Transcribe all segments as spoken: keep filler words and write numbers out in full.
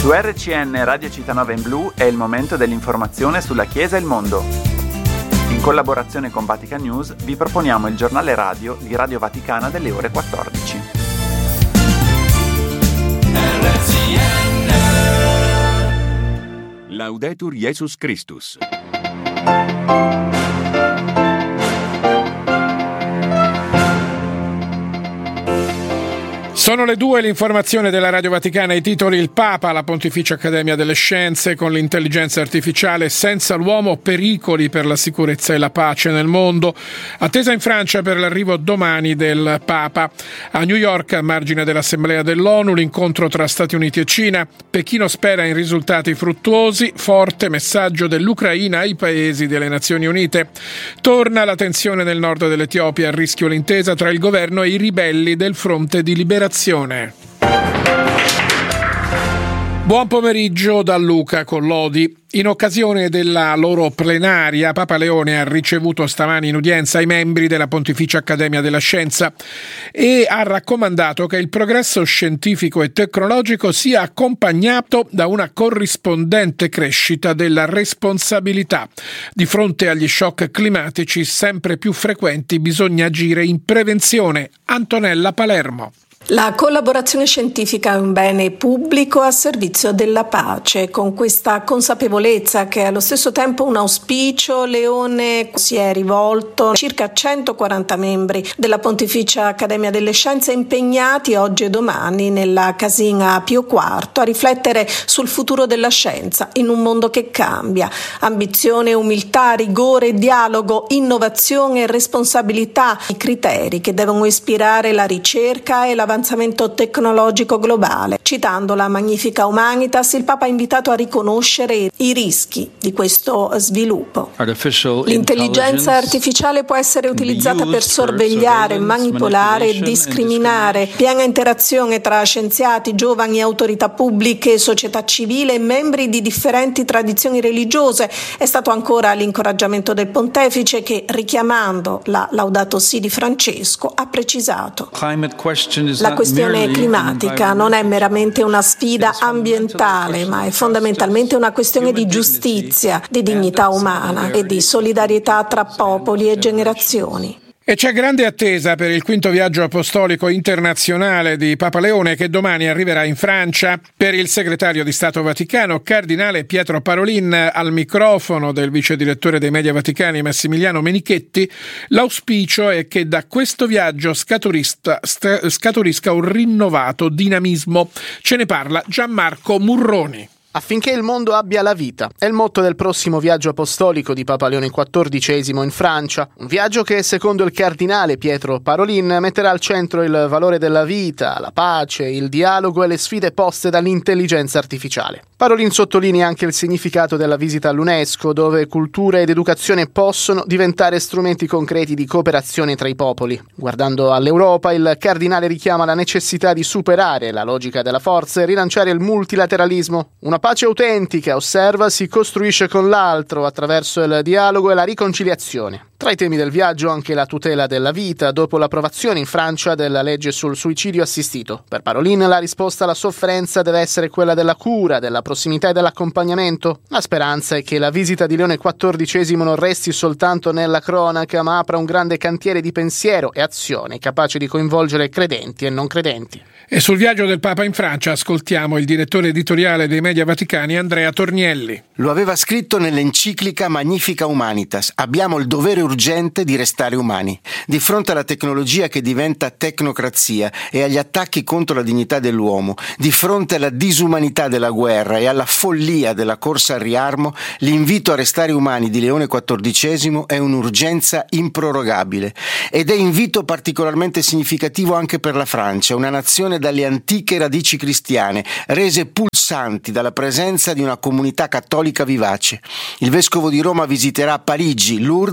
Su R C N Radio Città in Blu è il momento dell'informazione sulla Chiesa e il mondo. In collaborazione con Vatican News vi proponiamo il giornale radio di Radio Vaticana delle ore quattordici. R C N Laudetur Jesus Christus. Sono le due, l'informazione della Radio Vaticana, i titoli: il Papa, la Pontificia Accademia delle Scienze, con l'intelligenza artificiale senza l'uomo, pericoli per la sicurezza e la pace nel mondo. Attesa in Francia per l'arrivo domani del Papa. A New York, a margine dell'Assemblea dell'ONU, l'incontro tra Stati Uniti e Cina. Pechino spera in risultati fruttuosi, forte messaggio dell'Ucraina ai paesi delle Nazioni Unite. Torna la tensione nel nord dell'Etiopia, a rischio l'intesa tra il governo e i ribelli del Fronte di Liberazione. Buon pomeriggio da Luca Collodi. In occasione della loro plenaria, Papa Leone ha ricevuto stamani in udienza i membri della Pontificia Accademia della Scienza e ha raccomandato che il progresso scientifico e tecnologico sia accompagnato da una corrispondente crescita della responsabilità. Di fronte agli shock climatici sempre più frequenti bisogna agire in prevenzione. Antonella Palermo. La collaborazione scientifica è un bene pubblico a servizio della pace. Con questa consapevolezza, che è allo stesso tempo un auspicio, Leone si è rivolto a circa centoquaranta membri della Pontificia Accademia delle Scienze impegnati oggi e domani nella casina Pio quarto a riflettere sul futuro della scienza in un mondo che cambia. Ambizione, umiltà, rigore, dialogo, innovazione e responsabilità, i criteri che devono ispirare la ricerca e l'avanzamento tecnologico globale. Citando la Magnificat Humanitas, il Papa ha invitato a riconoscere i rischi di questo sviluppo. L'intelligenza artificiale può essere utilizzata per sorvegliare, manipolare e discriminare. Piena interazione tra scienziati, giovani, autorità pubbliche, società civile e membri di differenti tradizioni religiose. È stato ancora l'incoraggiamento del Pontefice che, richiamando la Laudato Si di Francesco, ha precisato: la questione climatica non è meramente una sfida ambientale, ma è fondamentalmente una questione di giustizia, di dignità umana e di solidarietà tra popoli e generazioni. E c'è grande attesa per il quinto viaggio apostolico internazionale di Papa Leone, che domani arriverà in Francia. Per il segretario di Stato Vaticano, Cardinale Pietro Parolin, al microfono del vice direttore dei Media Vaticani Massimiliano Menichetti, l'auspicio è che da questo viaggio scaturisca, scaturisca un rinnovato dinamismo. Ce ne parla Gianmarco Murroni. Affinché il mondo abbia la vita è il motto del prossimo viaggio apostolico di Papa Leone quattordicesimo in Francia, un viaggio che, secondo il cardinale Pietro Parolin, metterà al centro il valore della vita, la pace, il dialogo e le sfide poste dall'intelligenza artificiale. Parolin sottolinea anche il significato della visita all'UNESCO, dove cultura ed educazione possono diventare strumenti concreti di cooperazione tra i popoli. Guardando all'Europa, il cardinale richiama la necessità di superare la logica della forza e rilanciare il multilateralismo. Una pace autentica, osserva, si costruisce con l'altro attraverso il dialogo e la riconciliazione. Tra i temi del viaggio anche la tutela della vita, dopo l'approvazione in Francia della legge sul suicidio assistito. Per Parolin la risposta alla sofferenza deve essere quella della cura, della prossimità e dell'accompagnamento. La speranza è che la visita di Leone quattordicesimo non resti soltanto nella cronaca, ma apra un grande cantiere di pensiero e azione capace di coinvolgere credenti e non credenti. E sul viaggio del Papa in Francia ascoltiamo il direttore editoriale dei Media Vaticani, Andrea Tornielli. Lo aveva scritto nell'enciclica Magnificat Humanitas: abbiamo il dovere urgente di restare umani. Di fronte alla tecnologia che diventa tecnocrazia e agli attacchi contro la dignità dell'uomo, di fronte alla disumanità della guerra e alla follia della corsa al riarmo, l'invito a restare umani di Leone quattordicesimo è un'urgenza improrogabile. Ed è invito particolarmente significativo anche per la Francia, una nazione dalle antiche radici cristiane, rese pulsanti dalla presenza di una comunità cattolica vivace. Il vescovo di Roma visiterà Parigi, Lourdes e Metz.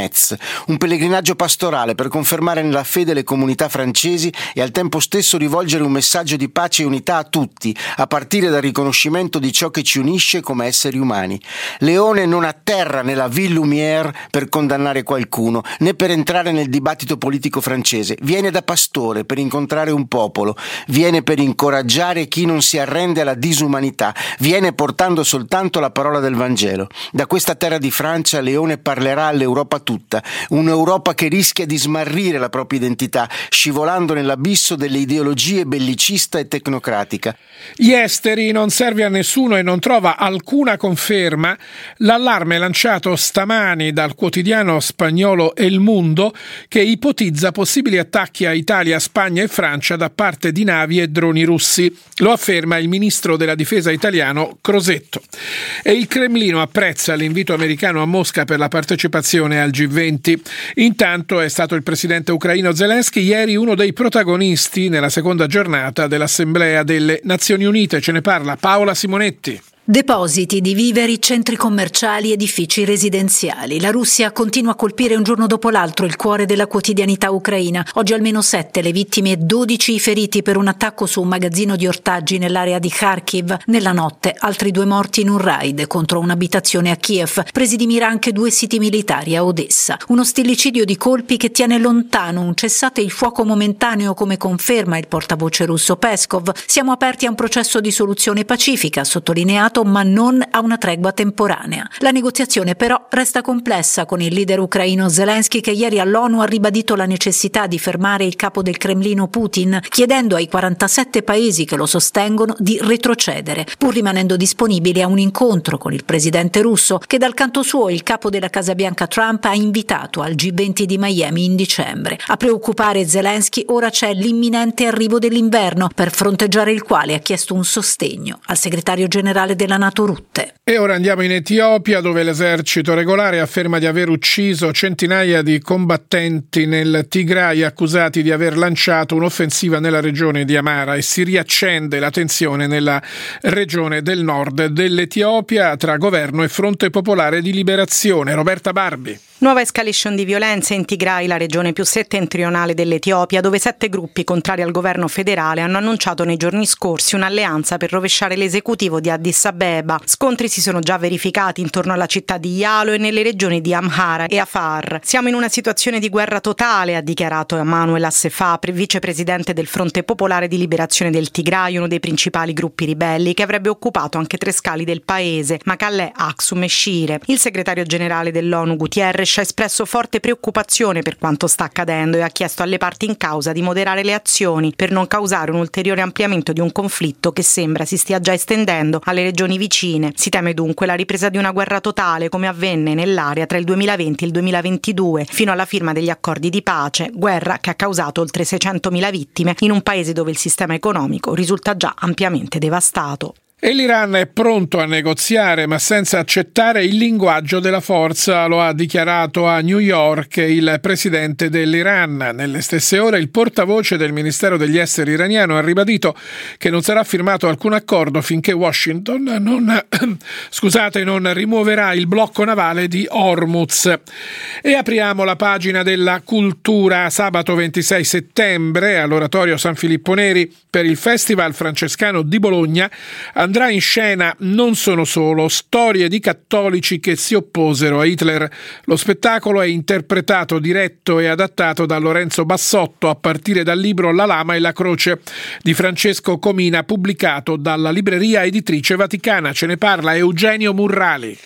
Metz, un pellegrinaggio pastorale per confermare nella fede le comunità francesi e al tempo stesso rivolgere un messaggio di pace e unità a tutti, a partire dal riconoscimento di ciò che ci unisce come esseri umani. Leone non atterra nella Ville Lumière per condannare qualcuno, né per entrare nel dibattito politico francese. Viene da pastore per incontrare un popolo, viene per incoraggiare chi non si arrende alla disumanità, viene portando soltanto la parola del Vangelo. Da questa terra di Francia Leone parlerà all'Europa tutta, un'Europa che rischia di smarrire la propria identità, scivolando nell'abisso delle ideologie bellicista e tecnocratica. Gli esteri non serve a nessuno e non trova alcuna conferma l'allarme lanciato stamani dal quotidiano spagnolo El Mundo, che ipotizza possibili attacchi a Italia, Spagna e Francia da parte di navi e droni russi. Lo afferma il ministro della difesa italiano Crosetto. E il Cremlino apprezza l'invito americano a Mosca per la partecipazione al G venti. Intanto è stato il presidente ucraino Zelensky ieri uno dei protagonisti nella seconda giornata dell'Assemblea delle Nazioni Unite. Ce ne parla Paola Simonetti. Depositi di viveri, centri commerciali, edifici residenziali. La Russia continua a colpire un giorno dopo l'altro il cuore della quotidianità ucraina. Oggi almeno sette le vittime e dodici i feriti per un attacco su un magazzino di ortaggi nell'area di Kharkiv. Nella notte altri due morti in un raid contro un'abitazione a Kiev. Presi di mira anche due siti militari a Odessa. Uno stillicidio di colpi che tiene lontano un cessate il fuoco momentaneo, come conferma il portavoce russo Peskov. Siamo aperti a un processo di soluzione pacifica, sottolineato, ma non a una tregua temporanea. La negoziazione però resta complessa, con il leader ucraino Zelensky che ieri all'ONU ha ribadito la necessità di fermare il capo del Cremlino Putin, chiedendo ai quarantasette paesi che lo sostengono di retrocedere, pur rimanendo disponibili a un incontro con il presidente russo, che dal canto suo il capo della Casa Bianca Trump ha invitato al G venti di Miami in dicembre. A preoccupare Zelensky ora c'è l'imminente arrivo dell'inverno, per fronteggiare il quale ha chiesto un sostegno al segretario generale del della NATO Rutte. E ora andiamo in Etiopia, dove l'esercito regolare afferma di aver ucciso centinaia di combattenti nel Tigray accusati di aver lanciato un'offensiva nella regione di Amara, e si riaccende la tensione nella regione del nord dell'Etiopia tra governo e Fronte Popolare di Liberazione. Roberta Barbi. Nuova escalation di violenza in Tigray, la regione più settentrionale dell'Etiopia, dove sette gruppi contrari al governo federale hanno annunciato nei giorni scorsi un'alleanza per rovesciare l'esecutivo di Addis Abeba. Scontri si sono già verificati intorno alla città di Yalo e nelle regioni di Amhara e Afar. Siamo in una situazione di guerra totale, ha dichiarato Emmanuel Assefà, vicepresidente del Fronte Popolare di Liberazione del Tigray, uno dei principali gruppi ribelli che avrebbe occupato anche tre scali del paese, Mekelle, Aksum e Shire. Il segretario generale dell'ONU Guterres ha espresso forte preoccupazione per quanto sta accadendo e ha chiesto alle parti in causa di moderare le azioni per non causare un ulteriore ampliamento di un conflitto che sembra si stia già estendendo alle regioni vicine. Si teme dunque la ripresa di una guerra totale, come avvenne nell'area tra il duemilaventi e il duemilaventidue, fino alla firma degli accordi di pace, guerra che ha causato oltre seicentomila vittime in un paese dove il sistema economico risulta già ampiamente devastato. E l'Iran è pronto a negoziare, ma senza accettare il linguaggio della forza, lo ha dichiarato a New York il presidente dell'Iran. Nelle stesse ore il portavoce del Ministero degli Esteri iraniano ha ribadito che non sarà firmato alcun accordo finché Washington non, scusate, non rimuoverà il blocco navale di Hormuz. E apriamo la pagina della cultura. Sabato ventisei settembre all'Oratorio San Filippo Neri, per il Festival Francescano di Bologna, andrà in scena Non sono solo, storie di cattolici che si opposero a Hitler. Lo spettacolo è interpretato, diretto e adattato da Lorenzo Bassotto a partire dal libro La lama e la croce di Francesco Comina, pubblicato dalla Libreria Editrice Vaticana. Ce ne parla Eugenio Murrali.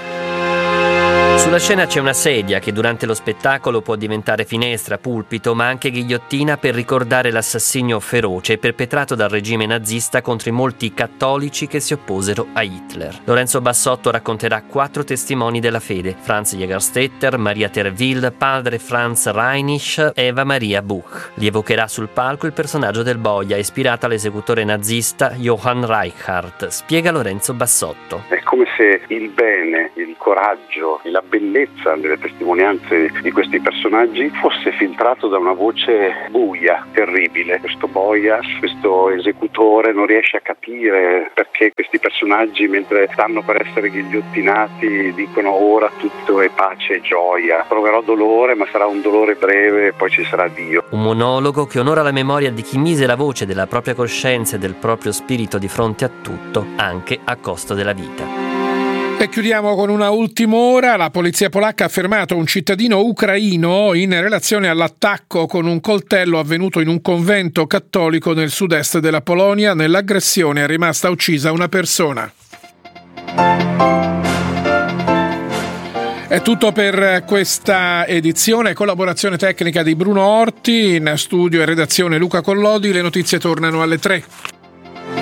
Sulla scena c'è una sedia che durante lo spettacolo può diventare finestra, pulpito, ma anche ghigliottina per ricordare l'assassinio feroce perpetrato dal regime nazista contro i molti cattolici che si opposero a Hitler. Lorenzo Bassotto racconterà quattro testimoni della fede: Franz Jägerstätter, Maria Terwil, padre Franz Reinisch, Eva Maria Buch. Li evocherà sul palco il personaggio del boia, ispirato all'esecutore nazista Johann Reichardt, spiega Lorenzo Bassotto. È come se il bene, il coraggio e la bellezza delle testimonianze di questi personaggi fosse filtrato da una voce buia, terribile. Questo Boyas, questo esecutore, non riesce a capire perché questi personaggi, mentre stanno per essere ghigliottinati, dicono ora tutto è pace e gioia. Proverò dolore, ma sarà un dolore breve e poi ci sarà Dio. Un monologo che onora la memoria di chi mise la voce della propria coscienza e del proprio spirito di fronte a tutto, anche a costo della vita. E chiudiamo con una ultima ora. La polizia polacca ha fermato un cittadino ucraino in relazione all'attacco con un coltello avvenuto in un convento cattolico nel sud-est della Polonia. Nell'aggressione è rimasta uccisa una persona. È tutto per questa edizione, collaborazione tecnica di Bruno Orti, in studio e redazione Luca Collodi. Le notizie tornano alle tre.